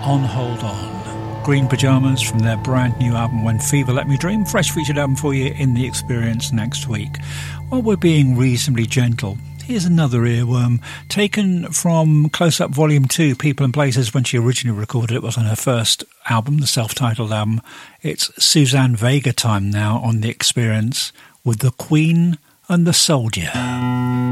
On Hold On. Green Pyjamas from their brand new album When Fever Let Me Dream. Fresh featured album for you in The Experience next week. While we're being reasonably gentle, here's another earworm taken from Close Up Volume 2, People and Places, when she originally recorded it. Was on her first album, the self-titled album. It's Suzanne Vega time now on The Experience with The Queen and the Soldier.